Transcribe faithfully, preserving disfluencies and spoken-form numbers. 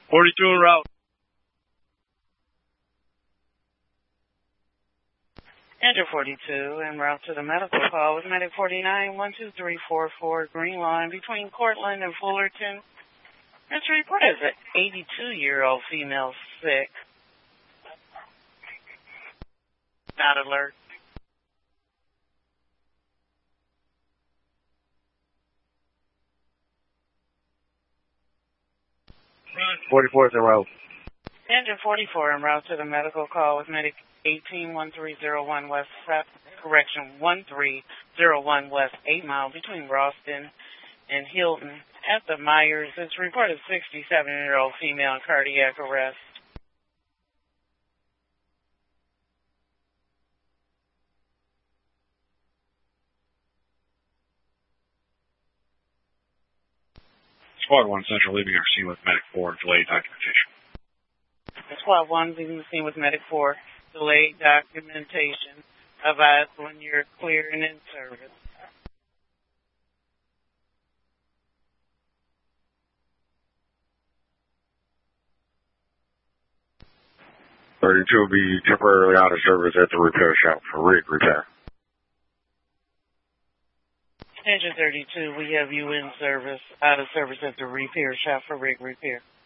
forty-two en route. Enter forty-two en route to the medical call with Medic forty-nine, one two three four four Green Line between Cortland and Fullerton. This report is an eighty-two-year-old female sick. Not alert. forty-fourth en route. Engine forty-four en route to the medical call with Medic eighteen, one three zero one West, correction, one three zero one West, eight mile between Ralston and Hilton. At the Myers, it's reported sixty-seven-year-old female in cardiac arrest. Squad one Central leaving our scene with Medic four, delayed documentation. Squad one leaving the scene with Medic four, delayed documentation. Advise when you're clear and in service. thirty-two will be temporarily out of service at the repair shop for rig repair. Engine thirty-two, we have you in service, out of service at the repair shop for rig repair.